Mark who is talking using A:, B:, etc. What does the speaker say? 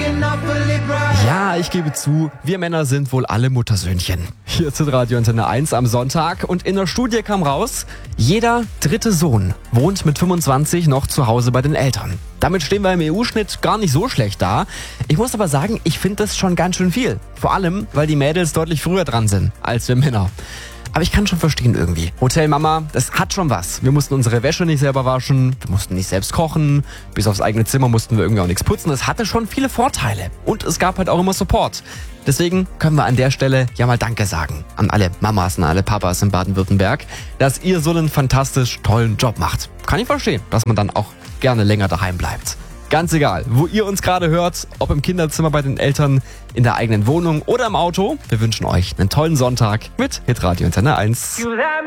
A: Ja, ich gebe zu, wir Männer sind wohl alle Muttersöhnchen. Hier ist Radio Antenne 1 am Sonntag und in der Studie kam raus, jeder dritte Sohn wohnt mit 25 noch zu Hause bei den Eltern. Damit stehen wir im EU-Schnitt gar nicht so schlecht da. Ich muss aber sagen, ich finde das schon ganz schön viel. Vor allem, weil die Mädels deutlich früher dran sind als wir Männer. Aber ich kann schon verstehen irgendwie. Hotelmama, das hat schon was. Wir mussten unsere Wäsche nicht selber waschen, wir mussten nicht selbst kochen, bis aufs eigene Zimmer mussten wir irgendwie auch nichts putzen. Das hatte schon viele Vorteile. Und es gab halt auch immer Support. Deswegen können wir an der Stelle ja mal Danke sagen an alle Mamas und alle Papas in Baden-Württemberg, dass ihr so einen fantastisch tollen Job macht. Kann ich verstehen, dass man dann auch gerne länger daheim bleibt. Ganz egal, wo ihr uns gerade hört, ob im Kinderzimmer bei den Eltern, in der eigenen Wohnung oder im Auto. Wir wünschen euch einen tollen Sonntag mit Hitradio Antenne 1.